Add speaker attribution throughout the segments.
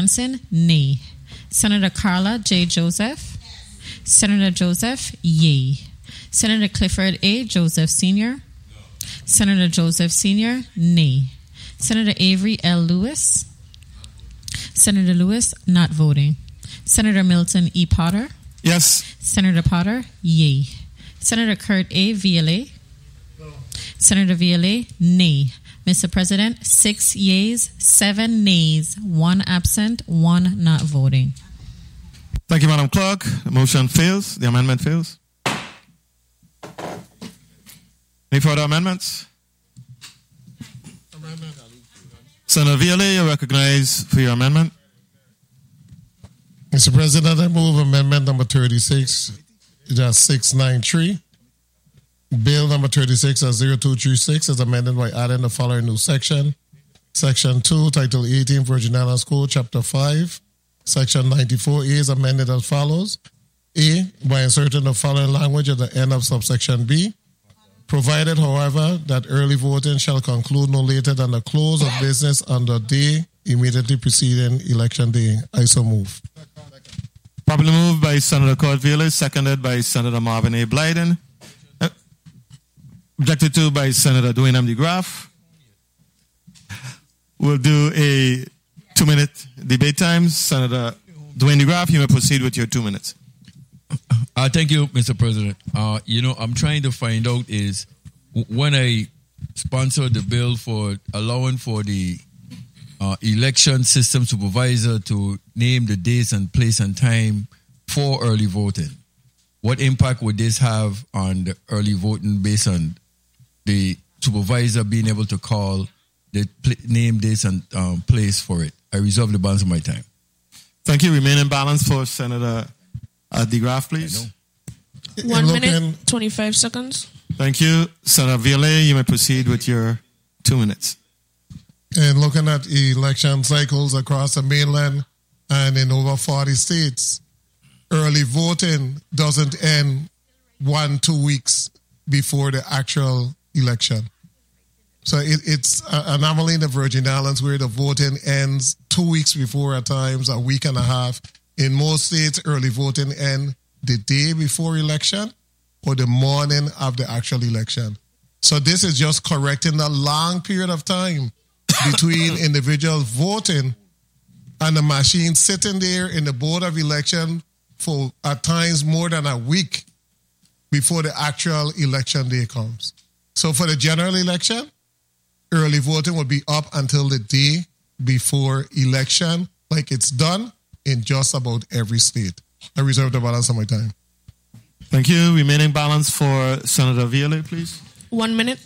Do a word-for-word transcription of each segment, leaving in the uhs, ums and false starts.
Speaker 1: Johnson, nay. Senator Carla J. Joseph. Senator Joseph, yea. Senator Clifford A. Joseph Senior No. Senator Joseph Senior, nay. Senator Avery L. Lewis. Senator Lewis, not voting. Senator Milton E. Potter.
Speaker 2: Yes.
Speaker 1: Senator Potter, yea. Senator Kurt A. Viale. No. Senator Viale, nay. Mister President, six yeas, seven nays, one absent, one not voting.
Speaker 2: Thank you, Madam Clerk. The motion fails. The amendment fails. Any further amendments? Amendment. Senator Viale, you're recognized for your amendment.
Speaker 3: Mister President, I move amendment number thirty-six, just six ninety-three. Bill number thirty-six as zero two three six is amended by adding the following new section. Section two, Title eighteen, Virgin Islands Code, Chapter five. Section ninety-four A is amended as follows. A, by inserting the following language at the end of subsection B. Provided, however, that early voting shall conclude no later than the close of business on the day immediately preceding election day. I so move.
Speaker 2: Properly moved by Senator Kurt Viale, seconded by Senator Marvin A. Blyden. Uh, objected to by Senator Dwayne M. DeGraff. We'll do a two-minute debate time. Senator Dwayne DeGraff, you may proceed with your two minutes.
Speaker 4: Uh, thank you, Mister President. Uh, you know, I'm trying to find out is when I sponsored the bill for allowing for the uh, election system supervisor to name the dates and place and time for early voting, what impact would this have on the early voting based on the supervisor being able to call the pl- name, dates, and um, place for it? I reserve the balance of my time.
Speaker 2: Thank you. Remaining balance for Senator uh, DeGraff, please.
Speaker 5: One minute, twenty-five seconds.
Speaker 2: Thank you. Senator Viale, you may proceed with your two minutes.
Speaker 3: And looking at election cycles across the mainland and in over forty states, early voting doesn't end one, two weeks before the actual election. So it, it's an anomaly in the Virgin Islands where the voting ends two weeks before, at times a week and a half. In most states, early voting ends the day before election or the morning of the actual election. So this is just correcting the long period of time between individuals voting and the machine sitting there in the Board of Election for at times more than a week before the actual election day comes. So for the general election, early voting will be up until the day before election, like it's done in just about every state. I reserve the balance of my time.
Speaker 2: Thank you. Remaining balance for Senator Viale, please.
Speaker 5: One minute.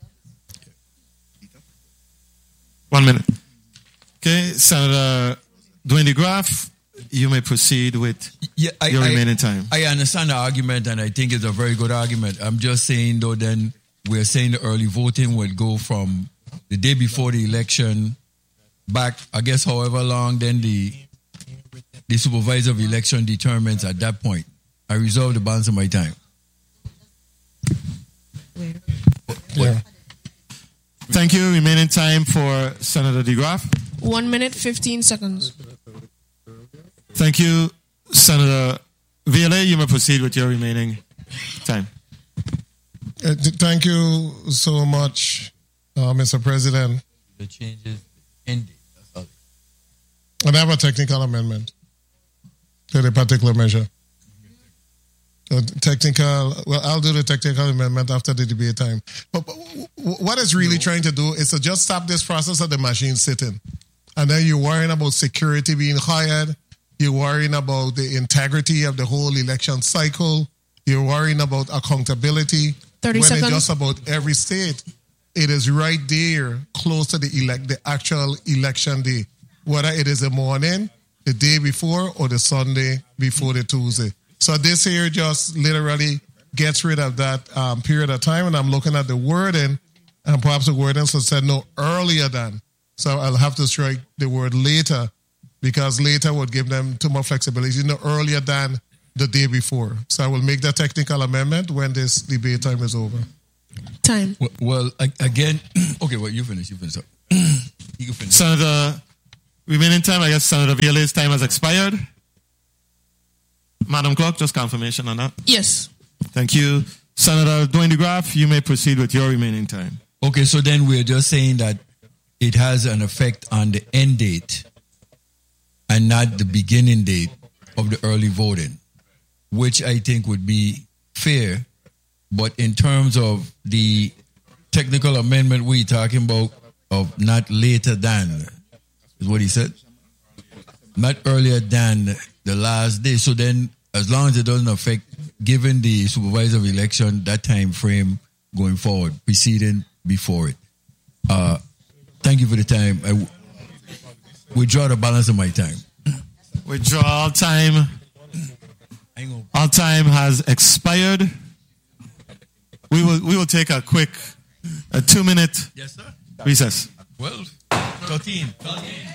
Speaker 2: One minute. Okay, Senator Dwayne DeGraff, you may proceed with
Speaker 4: yeah, I,
Speaker 2: your
Speaker 4: I,
Speaker 2: remaining time.
Speaker 4: I understand the argument, and I think it's a very good argument. I'm just saying, though, then we're saying the early voting will go from the day before the election back, I guess, however long, then the the supervisor of election determines at that point. I reserve the balance of my time.
Speaker 3: Yeah.
Speaker 2: Thank you. Remaining time for Senator DeGraff.
Speaker 5: One minute, fifteen seconds.
Speaker 2: Thank you. Senator Viale, you may proceed with your remaining time.
Speaker 3: Uh, th- thank you so much, uh, Mister President.
Speaker 4: The changes ended. That's all.
Speaker 3: And I have a technical amendment to the particular measure. So technical, well, I'll do the technical amendment after the debate time. But, but what it's really no. trying to do is to just stop this process of the machine sitting. And then you're worrying about security being hired. You're worrying about the integrity of the whole election cycle. You're worrying about accountability.
Speaker 5: thirty
Speaker 3: when
Speaker 5: seconds.
Speaker 3: It's just about every state. It is right there, close to the elect, the actual election day. Whether it is the morning, the day before, or the Sunday before the Tuesday. So this here just literally gets rid of that um, period of time. And I'm looking at the wording, and perhaps the wording should say no earlier than. So I'll have to strike the word later, because later would give them too much flexibility. No earlier than the day before. So I will make that technical amendment when this debate time is over.
Speaker 5: Time.
Speaker 4: Well, well again, okay, well, you finish. You finish up. You can finish.
Speaker 2: Senator remaining time, I guess Senator Viola's time has expired. Madam Clerk, just confirmation on that.
Speaker 5: Yes.
Speaker 2: Thank you. Senator Dwayne DeGraff, you may proceed with your remaining time.
Speaker 4: Okay, so then we're just saying that it has an effect on the end date and not the beginning date of the early voting, which I think would be fair. But in terms of the technical amendment we're talking about of not later than, is what he said, not earlier than the last day. So then, as long as it doesn't affect, given the supervisor of election, that time frame going forward, preceding before it. Uh, thank you for the time. I w- withdraw the balance of my time.
Speaker 2: Withdraw all time. All time has expired. We will we will take a quick a two minute
Speaker 4: yes, sir.
Speaker 2: recess.
Speaker 4: Well, thirteen.